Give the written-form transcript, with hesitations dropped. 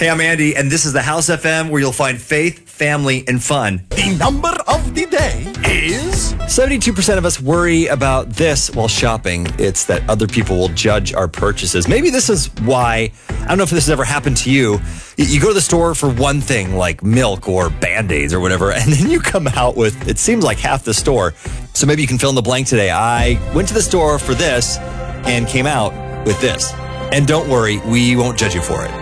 Hey, I'm Andy, and this is the House FM, where you'll find faith, family, and fun. The number of the day is... 72% of us worry about this while shopping. It's that other people will judge our purchases. Maybe this is why, I don't know if this has ever happened to you. You go to the store for one thing, like milk or Band-Aids or whatever, and then you come out with, it seems like half the store. So maybe you can fill in the blank today. I went to the store for this and came out with this. And don't worry, we won't judge you for it.